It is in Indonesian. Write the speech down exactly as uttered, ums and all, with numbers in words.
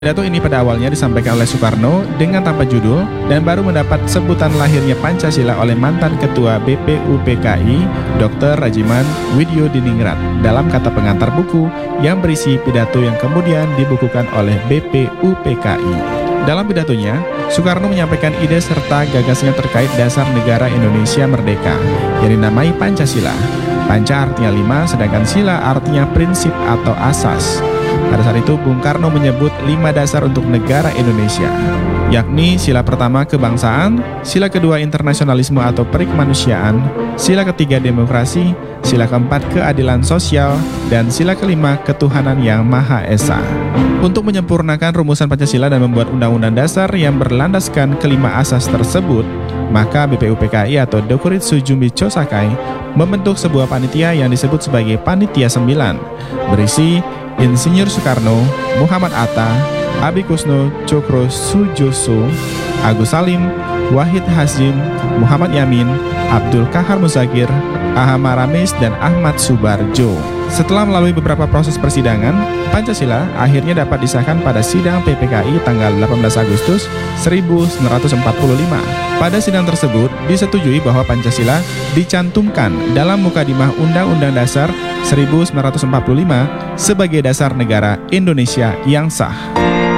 Pidato ini pada awalnya disampaikan oleh Soekarno dengan tanpa judul dan baru mendapat sebutan lahirnya Pancasila oleh mantan Ketua B P U P K I, dokter Rajiman Widyodiningrat dalam kata pengantar buku yang berisi pidato yang kemudian dibukukan oleh B P U P K I. Dalam pidatonya, Soekarno menyampaikan ide serta gagasannya terkait dasar negara Indonesia merdeka yang dinamai Pancasila. Panca artinya lima, sedangkan sila artinya prinsip atau asas. Pada saat itu, Bung Karno menyebut lima dasar untuk negara Indonesia, yakni sila pertama kebangsaan, sila kedua internasionalisme atau perikemanusiaan, sila ketiga demokrasi, sila keempat keadilan sosial, dan sila kelima ketuhanan yang Maha Esa. Untuk menyempurnakan rumusan Pancasila dan membuat undang-undang dasar yang berlandaskan kelima asas tersebut, maka B P U P K I atau Dokuritsu Jumbi Chosakai membentuk sebuah panitia yang disebut sebagai Panitia Sembilan, berisi Insinyur Soekarno, Muhammad Atta, Abi Kusno Cokro Sujoso, Agus Salim, Wahid Hasyim, Muhammad Yamin, Abdul Kahar Muzakir, Ahmad Maramis, dan Ahmad Subarjo. Setelah melalui beberapa proses persidangan, Pancasila akhirnya dapat disahkan pada sidang P P K I tanggal delapan belas Agustus seribu sembilan ratus empat puluh lima. Pada sidang tersebut, disetujui bahwa Pancasila dicantumkan dalam Mukadimah Undang-Undang Dasar seribu sembilan ratus empat puluh lima sebagai dasar negara Indonesia yang sah.